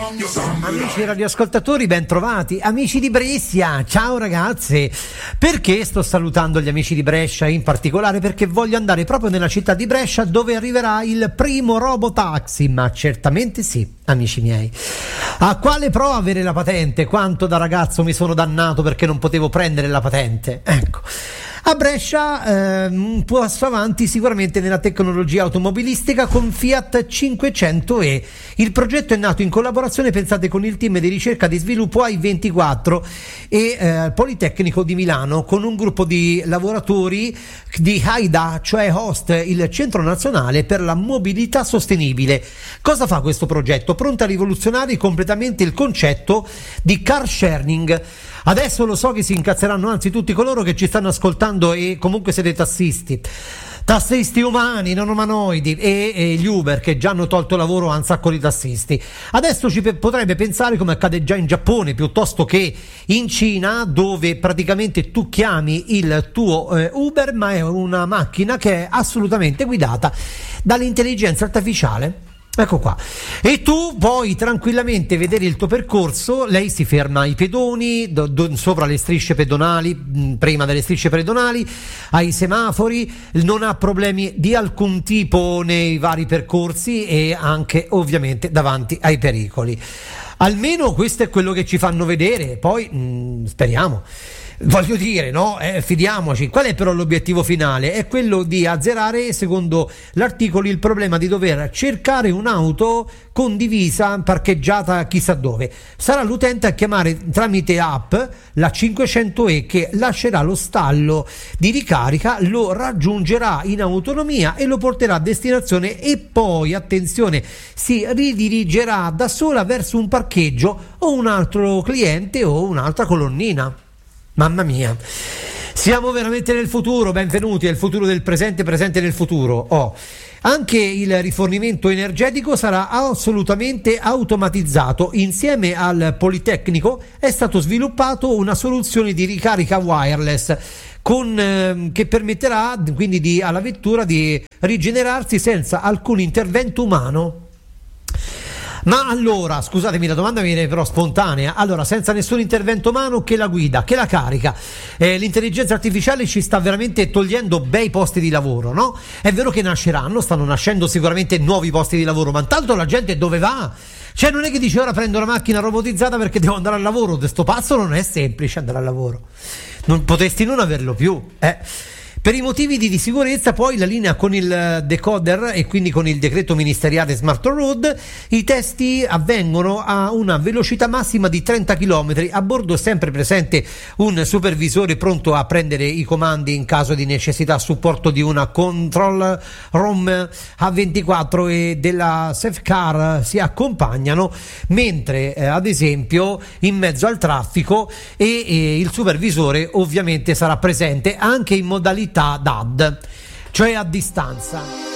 Amici radioascoltatori, ben trovati. Amici di Brescia, ciao ragazzi. Perché sto salutando gli amici di Brescia in particolare? Perché voglio andare proprio nella città di Brescia, dove arriverà il primo robotaxi. Ma certamente sì, amici miei. A quale pro avere la patente? Quanto da ragazzo mi sono dannato perché non potevo prendere la patente. Ecco, a Brescia un passo avanti sicuramente nella tecnologia automobilistica con Fiat 500e. Il progetto è nato in collaborazione, pensate, con il team di ricerca e di sviluppo AI24 e Politecnico di Milano, con un gruppo di lavoratori di HIDA, cioè HOST, il Centro Nazionale per la Mobilità Sostenibile. Cosa fa questo progetto? Pronto a rivoluzionare completamente il concetto di car sharing. Adesso lo so che si incazzeranno anzi tutti coloro che ci stanno ascoltando e comunque siete tassisti umani, non umanoidi, e gli Uber che già hanno tolto lavoro a un sacco di tassisti. Adesso ci potrebbe pensare, come accade già in Giappone piuttosto che in Cina, dove praticamente tu chiami il tuo Uber, ma è una macchina che è assolutamente guidata dall'intelligenza artificiale. Ecco qua, e tu puoi tranquillamente vedere il tuo percorso. Lei si ferma ai pedoni, sopra le strisce pedonali, prima delle strisce pedonali, ai semafori, non ha problemi di alcun tipo nei vari percorsi e anche ovviamente davanti ai pericoli. Almeno questo è quello che ci fanno vedere, poi speriamo. Voglio dire, no? Fidiamoci. Qual è però l'obiettivo finale? È quello di azzerare, secondo l'articolo, il problema di dover cercare un'auto condivisa parcheggiata chissà dove. Sarà l'utente a chiamare tramite app la 500e che lascerà lo stallo di ricarica, lo raggiungerà in autonomia e lo porterà a destinazione e poi, attenzione, si ridirigerà da sola verso un parcheggio o un altro cliente o un'altra colonnina. Mamma mia, siamo veramente nel futuro. Benvenuti al futuro del presente nel futuro. Anche il rifornimento energetico sarà assolutamente automatizzato. Insieme al Politecnico è stato sviluppato una soluzione di ricarica wireless che permetterà quindi alla vettura di rigenerarsi senza alcun intervento umano. Ma allora, scusatemi, la domanda viene però spontanea. Allora, senza nessun intervento umano, che la guida, che la carica, l'intelligenza artificiale ci sta veramente togliendo bei posti di lavoro, no? È vero che stanno nascendo sicuramente nuovi posti di lavoro, ma intanto la gente dove va? Cioè, non è che dice ora prendo la macchina robotizzata perché devo andare al lavoro. Questo passo non è semplice, andare al lavoro. Non potresti non averlo più, Per i motivi di sicurezza, poi, la linea con il decoder e quindi con il decreto ministeriale Smart Road, i testi avvengono a una velocità massima di 30 km. A bordo è sempre presente un supervisore pronto a prendere i comandi in caso di necessità, a supporto di una control room A24 e della Safe Car si accompagnano, mentre ad esempio in mezzo al traffico e il supervisore ovviamente sarà presente anche in modalità DAD, cioè a distanza.